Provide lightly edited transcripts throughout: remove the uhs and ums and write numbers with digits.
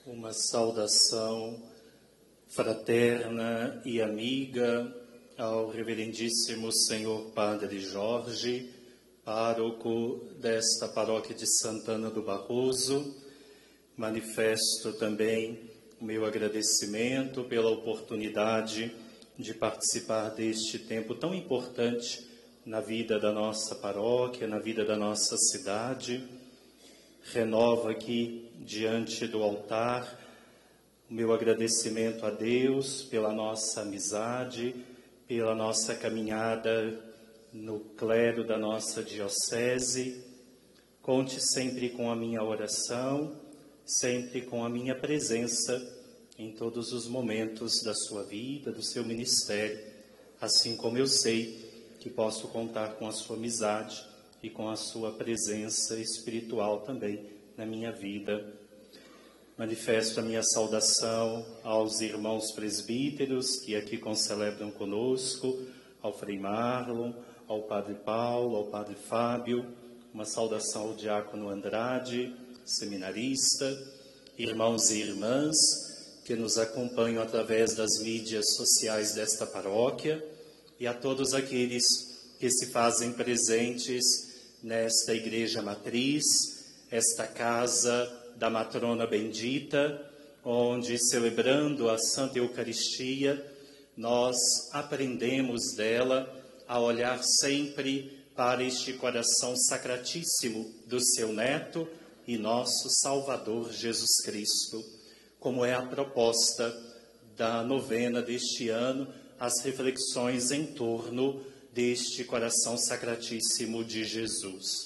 Uma saudação fraterna e amiga ao reverendíssimo senhor Padre Jorge, pároco desta paróquia de Santana do Barroso. Manifesto também o meu agradecimento pela oportunidade de participar deste tempo tão importante na vida da nossa paróquia, na vida da nossa cidade. Renovo aqui diante do altar o meu agradecimento a Deus pela nossa amizade, pela nossa caminhada no clero da nossa diocese. Conte sempre com a minha oração, sempre com a minha presença em todos os momentos da sua vida, do seu ministério, assim como eu sei que posso contar com a sua amizade e com a sua presença espiritual também na minha vida. Manifesto a minha saudação aos irmãos presbíteros que aqui concelebram conosco, ao Frei Marlon, ao Padre Paulo, ao Padre Fábio, uma saudação ao Diácono Andrade, seminarista, irmãos e irmãs que nos acompanham através das mídias sociais desta paróquia e a todos aqueles que se fazem presentes nesta Igreja Matriz, esta casa da Matrona Bendita, onde, celebrando a Santa Eucaristia, nós aprendemos dela a olhar sempre para este coração sacratíssimo do seu Neto e nosso Salvador Jesus Cristo, como é a proposta da novena deste ano, as reflexões em torno deste coração sacratíssimo de Jesus.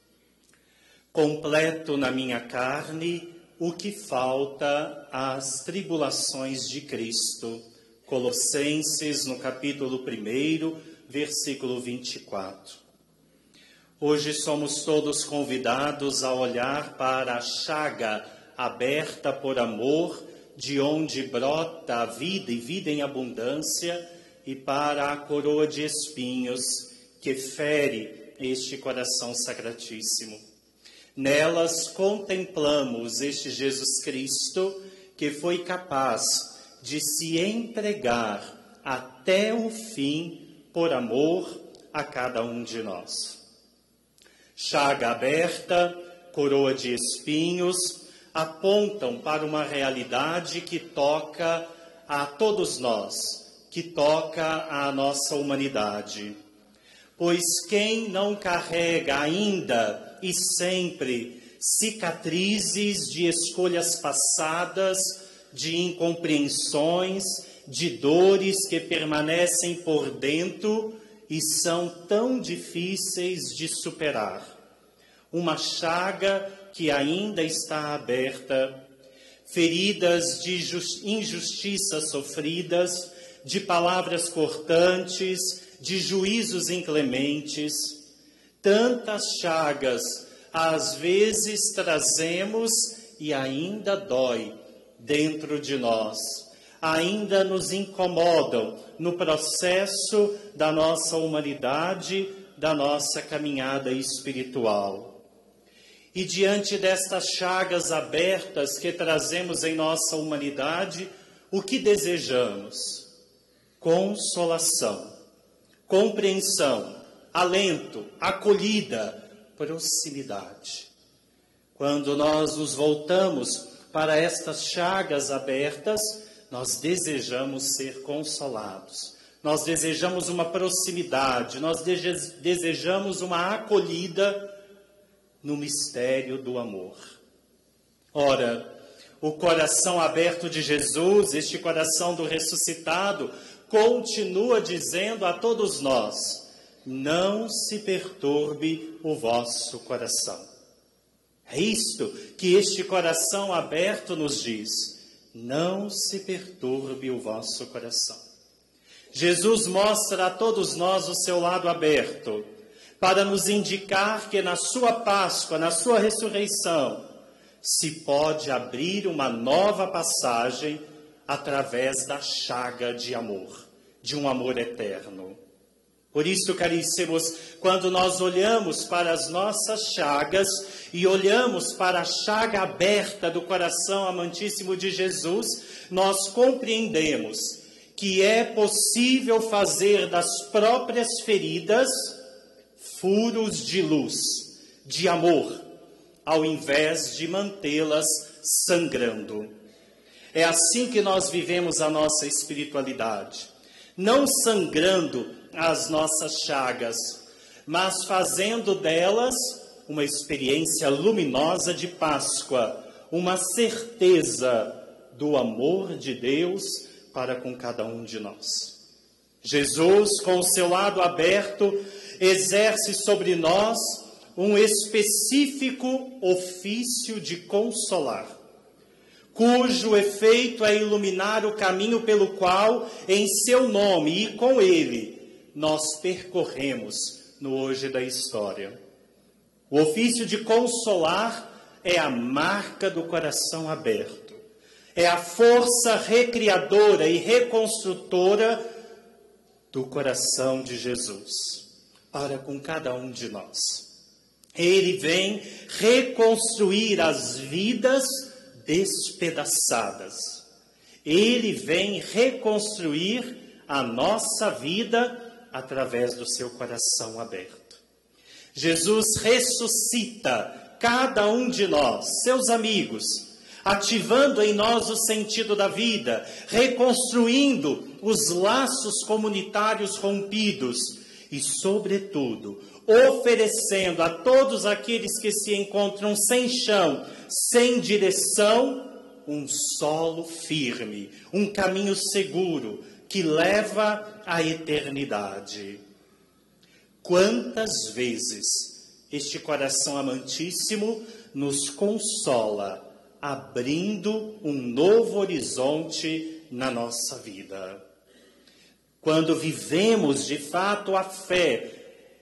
Completo na minha carne o que falta às tribulações de Cristo. Colossenses, no capítulo 1, versículo 24. Hoje somos todos convidados a olhar para a chaga aberta por amor, de onde brota a vida e vida em abundância, e para a coroa de espinhos que fere este coração sacratíssimo. Nelas contemplamos este Jesus Cristo que foi capaz de se entregar até o fim por amor a cada um de nós. Chaga aberta, coroa de espinhos, apontam para uma realidade que toca a todos nós, que toca a nossa humanidade. Pois quem não carrega ainda e sempre cicatrizes de escolhas passadas, de incompreensões, de dores que permanecem por dentro e são tão difíceis de superar. Uma chaga que ainda está aberta, feridas de injustiças sofridas, de palavras cortantes, de juízos inclementes. Tantas chagas às vezes trazemos e ainda dói dentro de nós, ainda nos incomodam no processo da nossa humanidade, da nossa caminhada espiritual. E diante destas chagas abertas que trazemos em nossa humanidade, o que desejamos? Consolação, compreensão, alento, acolhida, proximidade. Quando nós nos voltamos para estas chagas abertas, nós desejamos ser consolados. Nós desejamos uma proximidade, nós desejamos uma acolhida no mistério do amor. Ora, o coração aberto de Jesus, este coração do ressuscitado, continua dizendo a todos nós: não se perturbe o vosso coração. É isto que este coração aberto nos diz: não se perturbe o vosso coração. Jesus mostra a todos nós o seu lado aberto, para nos indicar que na sua Páscoa, na sua ressurreição, se pode abrir uma nova passagem através da chaga de amor, de um amor eterno. Por isso, caríssimos, quando nós olhamos para as nossas chagas e olhamos para a chaga aberta do coração amantíssimo de Jesus, nós compreendemos que é possível fazer das próprias feridas furos de luz, de amor, ao invés de mantê-las sangrando. É assim que nós vivemos a nossa espiritualidade, não sangrando as nossas chagas, mas fazendo delas uma experiência luminosa de Páscoa, uma certeza do amor de Deus para com cada um de nós. Jesus, com o seu lado aberto, exerce sobre nós um específico ofício de consolar, cujo efeito é iluminar o caminho pelo qual, em seu nome e com ele, nós percorremos no hoje da história. O ofício de consolar é a marca do coração aberto, é a força recriadora e reconstrutora do coração de Jesus para com cada um de nós. Ele vem reconstruir as vidas despedaçadas. Ele vem reconstruir a nossa vida através do seu coração aberto. Jesus ressuscita cada um de nós, seus amigos, ativando em nós o sentido da vida, reconstruindo os laços comunitários rompidos e, sobretudo, oferecendo a todos aqueles que se encontram sem chão, sem direção, um solo firme, um caminho seguro que leva à eternidade. Quantas vezes este coração amantíssimo nos consola, abrindo um novo horizonte na nossa vida. Quando vivemos de fato a fé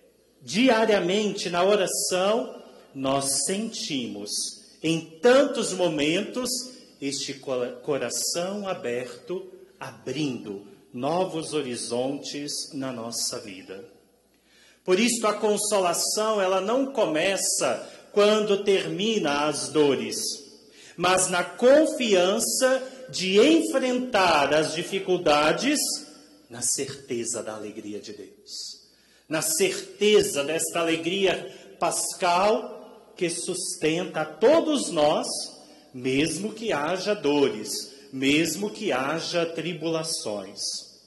diariamente na oração, nós sentimos em tantos momentos este coração aberto, abrindo novos horizontes na nossa vida. Por isso a consolação, ela não começa quando termina as dores, mas na confiança de enfrentar as dificuldades na certeza da alegria de Deus, na certeza desta alegria pascal que sustenta a todos nós, mesmo que haja dores, mesmo que haja tribulações.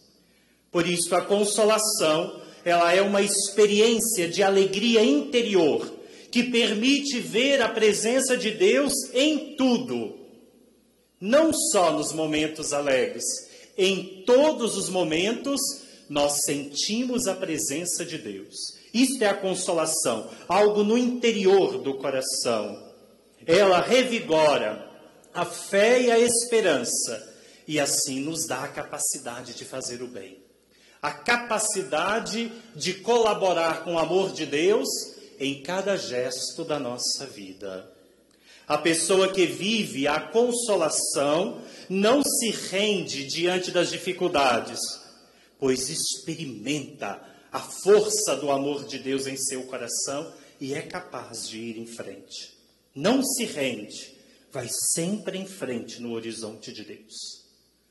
Por isso a consolação, ela é uma experiência de alegria interior, que permite ver a presença de Deus em tudo. Não só nos momentos alegres, em todos os momentos nós sentimos a presença de Deus. Isto é a consolação, algo no interior do coração. Ela revigora a fé e a esperança, e assim nos dá a capacidade de fazer o bem. A capacidade de colaborar com o amor de Deus em cada gesto da nossa vida. A pessoa que vive a consolação não se rende diante das dificuldades, pois experimenta a força do amor de Deus em seu coração e é capaz de ir em frente. Não se rende, vai sempre em frente no horizonte de Deus.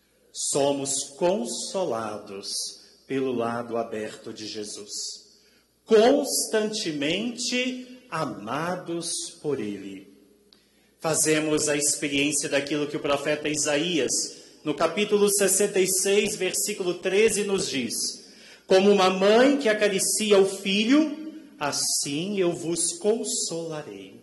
Somos consolados pelo lado aberto de Jesus, constantemente amados por Ele. Fazemos a experiência daquilo que o profeta Isaías, no capítulo 66, versículo 13, nos diz: como uma mãe que acaricia o filho, assim eu vos consolarei.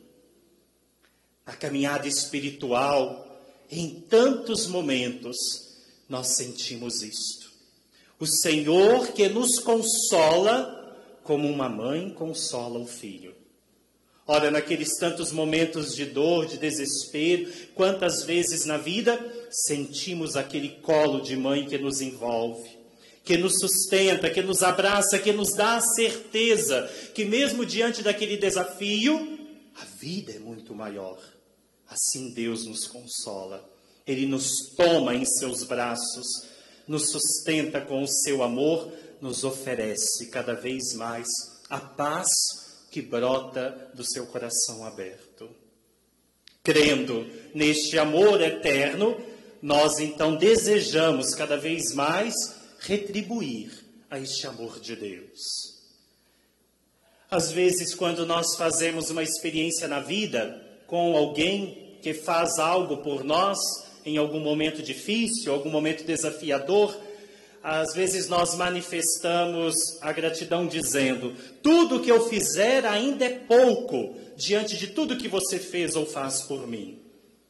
Na caminhada espiritual, em tantos momentos, nós sentimos isto. O Senhor que nos consola, como uma mãe consola o filho. Ora, naqueles tantos momentos de dor, de desespero, quantas vezes na vida sentimos aquele colo de mãe que nos envolve, que nos sustenta, que nos abraça, que nos dá a certeza que mesmo diante daquele desafio, a vida é muito maior. Assim Deus nos consola. Ele nos toma em seus braços, nos sustenta com o seu amor, nos oferece cada vez mais a paz que brota do seu coração aberto. Crendo neste amor eterno, nós então desejamos cada vez mais retribuir a este amor de Deus. Às vezes, quando nós fazemos uma experiência na vida com alguém que faz algo por nós, em algum momento difícil, algum momento desafiador, às vezes nós manifestamos a gratidão dizendo: tudo que eu fizer ainda é pouco diante de tudo que você fez ou faz por mim.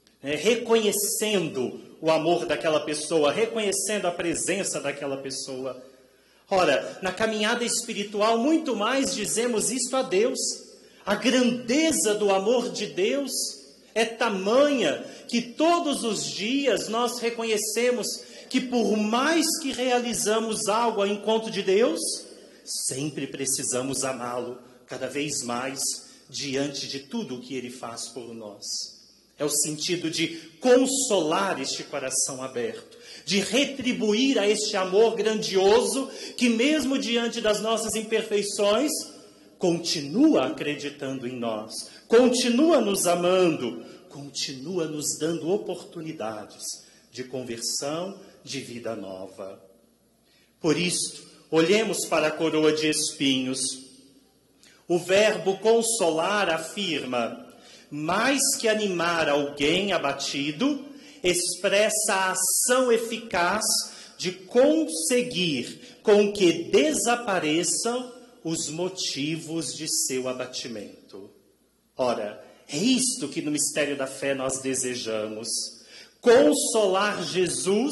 Reconhecendo o amor daquela pessoa, reconhecendo a presença daquela pessoa. Ora, na caminhada espiritual, muito mais dizemos isto a Deus. A grandeza do amor de Deus é tamanha que todos os dias nós reconhecemos que por mais que realizamos algo ao encontro de Deus, sempre precisamos amá-lo cada vez mais diante de tudo o que Ele faz por nós. É o sentido de consolar este coração aberto, de retribuir a este amor grandioso que mesmo diante das nossas imperfeições, continua acreditando em nós, continua nos amando, continua nos dando oportunidades de conversão, de vida nova. Por isso, olhemos para a coroa de espinhos. O verbo consolar afirma: mais que animar alguém abatido, expressa a ação eficaz de conseguir com que desapareçam os motivos de seu abatimento. Ora, é isto que no mistério da fé nós desejamos: consolar Jesus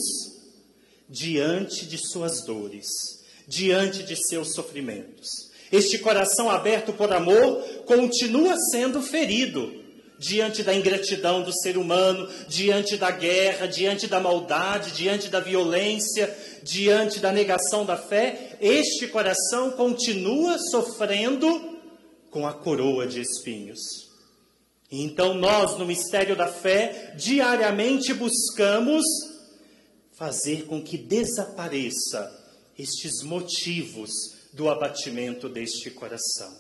diante de suas dores, diante de seus sofrimentos. Este coração aberto por amor continua sendo ferido diante da ingratidão do ser humano, diante da guerra, diante da maldade, diante da violência, diante da negação da fé. Este coração continua sofrendo com a coroa de espinhos. E então nós, no mistério da fé, diariamente buscamos fazer com que desapareça estes motivos do abatimento deste coração.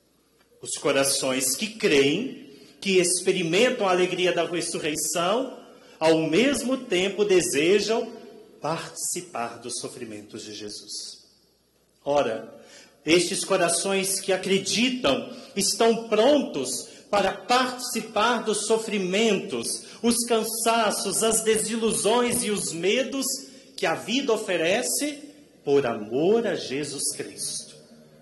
Os corações que creem, que experimentam a alegria da ressurreição, ao mesmo tempo desejam participar dos sofrimentos de Jesus. Ora, estes corações que acreditam estão prontos para participar dos sofrimentos, os cansaços, as desilusões e os medos que a vida oferece por amor a Jesus Cristo.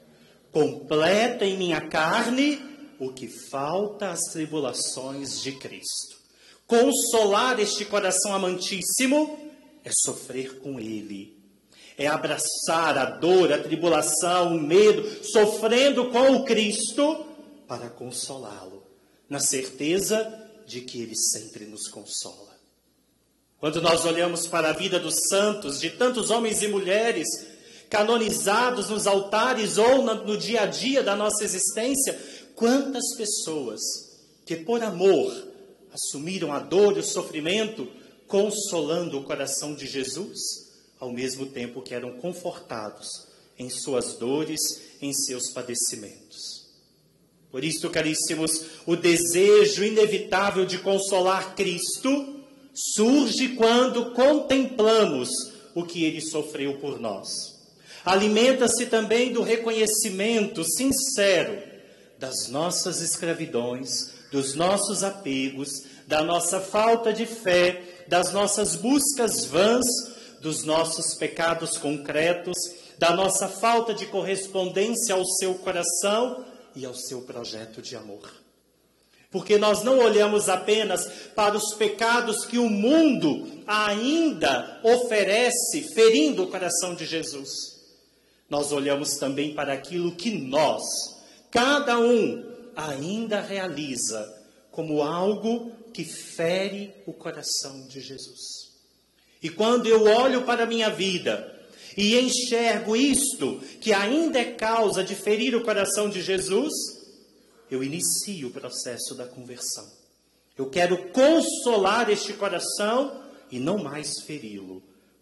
Completa em minha carne o que falta às tribulações de Cristo. Consolar este coração amantíssimo é sofrer com Ele. É abraçar a dor, a tribulação, o medo, sofrendo com o Cristo para consolá-lo, na certeza de que Ele sempre nos consola. Quando nós olhamos para a vida dos santos, de tantos homens e mulheres canonizados nos altares ou no dia a dia da nossa existência, quantas pessoas que por amor assumiram a dor e o sofrimento, consolando o coração de Jesus, ao mesmo tempo que eram confortados em suas dores, em seus padecimentos. Por isso, caríssimos, o desejo inevitável de consolar Cristo surge quando contemplamos o que Ele sofreu por nós. Alimenta-se também do reconhecimento sincero das nossas escravidões, dos nossos apegos, da nossa falta de fé, das nossas buscas vãs, dos nossos pecados concretos, da nossa falta de correspondência ao seu coração e ao seu projeto de amor. Porque nós não olhamos apenas para os pecados que o mundo ainda oferece, ferindo o coração de Jesus. Nós olhamos também para aquilo que nós, cada um, ainda realiza como algo que fere o coração de Jesus. E quando eu olho para a minha vida e enxergo isto, que ainda é causa de ferir o coração de Jesus, eu inicio o processo da conversão. Eu quero consolar este coração e não mais feri-lo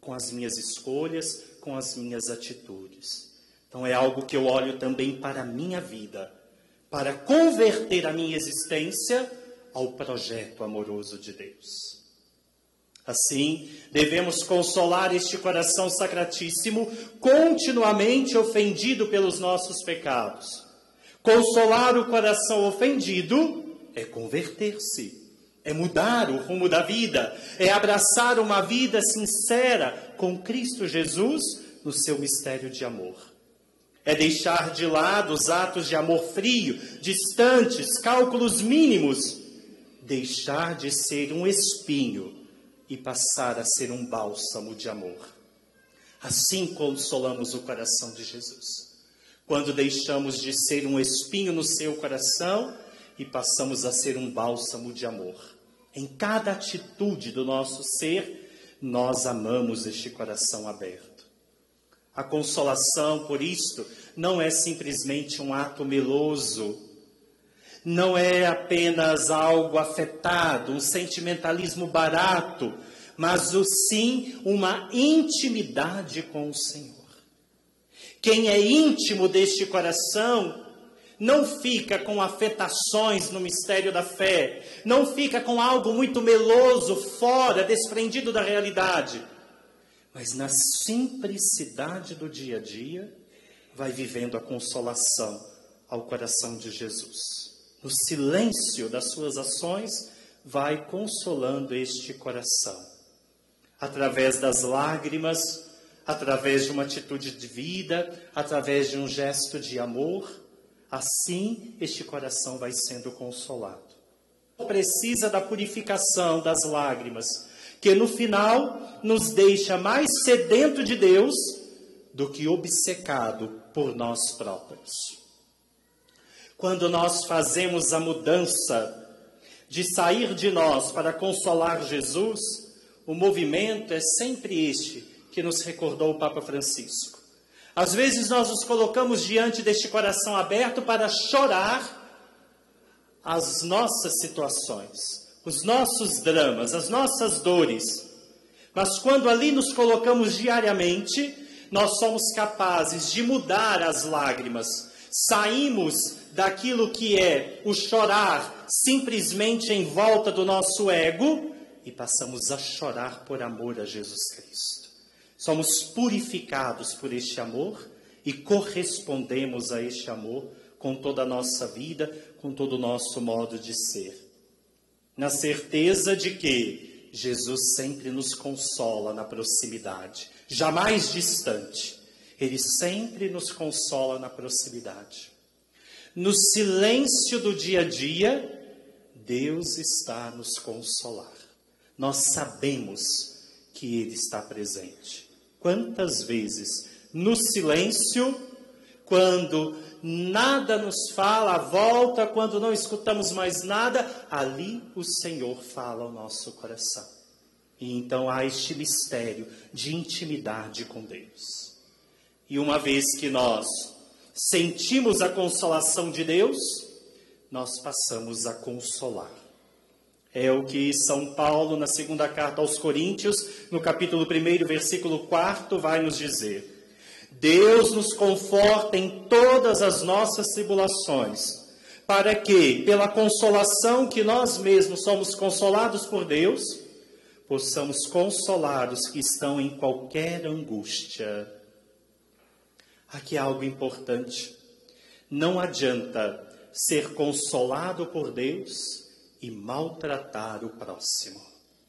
com as minhas escolhas, com as minhas atitudes. Então é algo que eu olho também para a minha vida, para converter a minha existência ao projeto amoroso de Deus. Assim, devemos consolar este coração sacratíssimo, continuamente ofendido pelos nossos pecados. Consolar o coração ofendido é converter-se, é mudar o rumo da vida, é abraçar uma vida sincera com Cristo Jesus no seu mistério de amor. É deixar de lado os atos de amor frio, distantes, cálculos mínimos. Deixar de ser um espinho e passar a ser um bálsamo de amor. Assim consolamos o coração de Jesus. Quando deixamos de ser um espinho no seu coração e passamos a ser um bálsamo de amor. Em cada atitude do nosso ser, nós amamos este coração aberto. A consolação, por isto, não é simplesmente um ato meloso, não é apenas algo afetado, um sentimentalismo barato, mas sim uma intimidade com o Senhor. Quem é íntimo deste coração não fica com afetações no mistério da fé, não fica com algo muito meloso, fora, desprendido da realidade, mas na simplicidade do dia a dia, vai vivendo a consolação ao coração de Jesus. No silêncio das suas ações, vai consolando este coração. Através das lágrimas, através de uma atitude de vida, através de um gesto de amor, assim este coração vai sendo consolado. Precisa da purificação das lágrimas, que no final nos deixa mais sedento de Deus do que obcecado por nós próprios. Quando nós fazemos a mudança de sair de nós para consolar Jesus, o movimento é sempre este que nos recordou o Papa Francisco. Às vezes nós nos colocamos diante deste coração aberto para chorar as nossas situações, os nossos dramas, as nossas dores. Mas quando ali nos colocamos diariamente, nós somos capazes de mudar as lágrimas. Saímos daquilo que é o chorar simplesmente em volta do nosso ego e passamos a chorar por amor a Jesus Cristo. Somos purificados por este amor e correspondemos a este amor com toda a nossa vida, com todo o nosso modo de ser. Na certeza de que Jesus sempre nos consola na proximidade, jamais distante. Ele sempre nos consola na proximidade. No silêncio do dia a dia, Deus está a nos consolar. Nós sabemos que Ele está presente. Quantas vezes, no silêncio, quando nada nos fala à volta, quando não escutamos mais nada, ali o Senhor fala ao nosso coração. E então há este mistério de intimidade com Deus. E uma vez que nós sentimos a consolação de Deus, nós passamos a consolar. É o que São Paulo, na segunda carta aos Coríntios, no capítulo 1, versículo 4, vai nos dizer: Deus nos conforta em todas as nossas tribulações, para que, pela consolação que nós mesmos somos consolados por Deus, possamos consolar os que estão em qualquer angústia. Aqui há algo importante. Não adianta ser consolado por Deus e maltratar o próximo.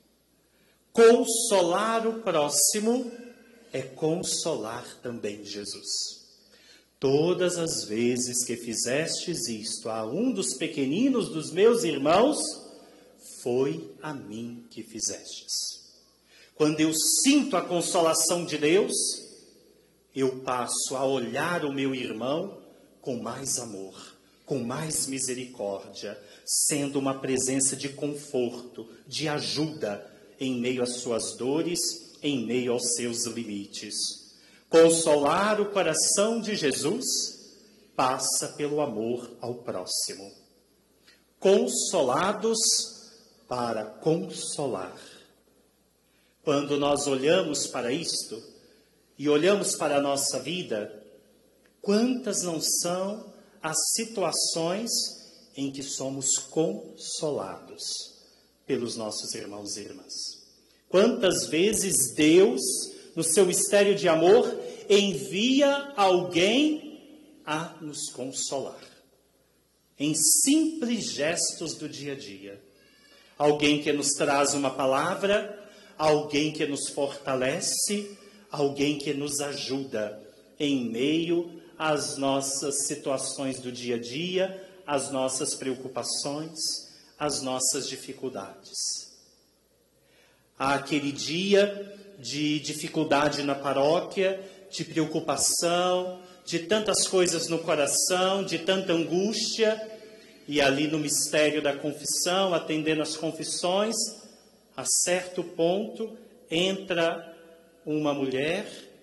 Consolar o próximo é consolar também Jesus. Todas as vezes que fizestes isto a um dos pequeninos dos meus irmãos, foi a mim que fizestes. Quando eu sinto a consolação de Deus, eu passo a olhar o meu irmão com mais amor, com mais misericórdia, sendo uma presença de conforto, de ajuda em meio às suas dores, em meio aos seus limites. Consolar o coração de Jesus passa pelo amor ao próximo. Consolados para consolar. quando nós olhamos para isto e olhamos para a nossa vida, quantas não são as situações em que somos consolados pelos nossos irmãos e irmãs. Quantas vezes Deus, no seu mistério de amor, envia alguém a nos consolar. Em simples gestos do dia a dia. Alguém que nos traz uma palavra, alguém que nos fortalece, alguém que nos ajuda em meio às nossas situações do dia a dia, às nossas preocupações, às nossas dificuldades. Há aquele dia de dificuldade na paróquia, de preocupação, de tantas coisas no coração, de tanta angústia, e ali no mistério da confissão, atendendo às confissões, a certo ponto entra uma mulher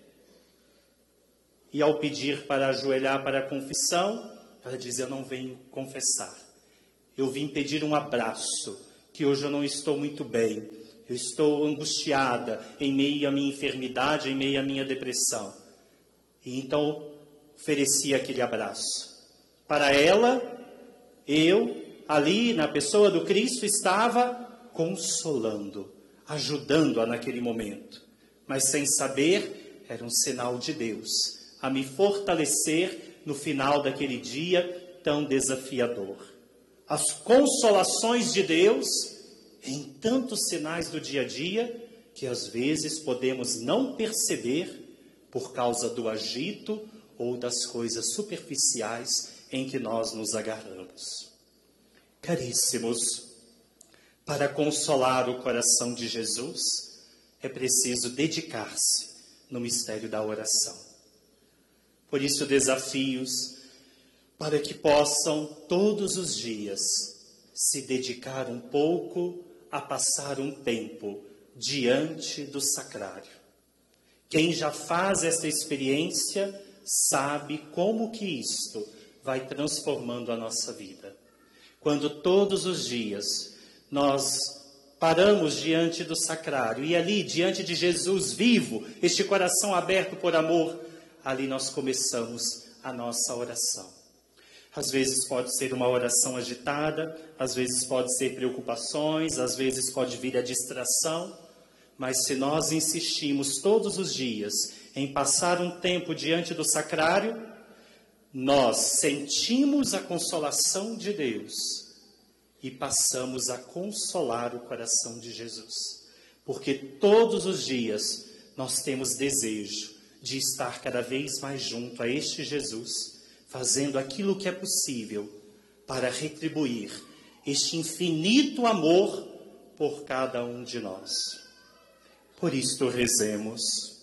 e ao pedir para ajoelhar para a confissão, ela diz: eu não venho confessar, eu vim pedir um abraço, que hoje eu não estou muito bem, eu estou angustiada em meio à minha enfermidade, em meio à minha depressão. E então ofereci aquele abraço. Para ela, eu, ali na pessoa do Cristo, estava consolando, ajudando-a naquele momento. Mas sem saber, era um sinal de Deus a me fortalecer no final daquele dia tão desafiador. As consolações de Deus em tantos sinais do dia a dia que às vezes podemos não perceber por causa do agito ou das coisas superficiais em que nós nos agarramos. Caríssimos, para consolar o coração de Jesus, é preciso dedicar-se no mistério da oração. Por isso, desafios para que possam todos os dias se dedicar um pouco a passar um tempo diante do sacrário. Quem já faz essa experiência sabe como que isto vai transformando a nossa vida. Quando todos os dias nós paramos diante do sacrário e ali, diante de Jesus vivo, este coração aberto por amor, ali nós começamos a nossa oração. Às vezes pode ser uma oração agitada, às vezes pode ser preocupações, às vezes pode vir a distração, mas se nós insistimos todos os dias em passar um tempo diante do sacrário, nós sentimos a consolação de Deus e passamos a consolar o coração de Jesus. Porque todos os dias nós temos desejo de estar cada vez mais junto a este Jesus, fazendo aquilo que é possível para retribuir este infinito amor por cada um de nós. Por isto rezemos.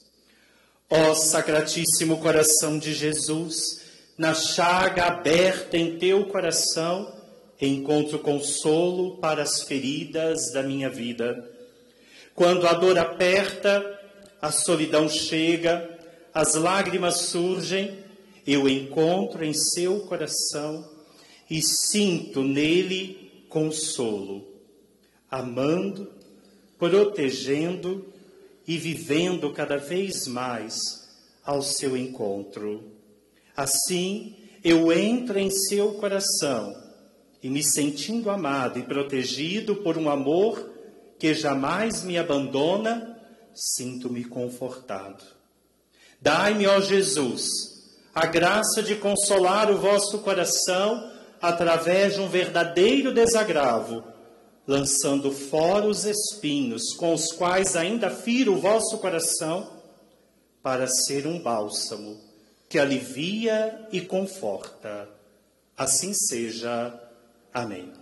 Ó Sacratíssimo Coração de Jesus, na chaga aberta em teu coração, encontro consolo para as feridas da minha vida. Quando a dor aperta, a solidão chega, as lágrimas surgem, eu encontro em seu coração e sinto nele consolo, amando, protegendo e vivendo cada vez mais ao seu encontro. Assim, eu entro em seu coração e, me sentindo amado e protegido por um amor que jamais me abandona, sinto-me confortado. Dai-me, ó Jesus, a graça de consolar o vosso coração através de um verdadeiro desagravo, lançando fora os espinhos com os quais ainda firo o vosso coração, para ser um bálsamo que alivia e conforta. Assim seja. Amém.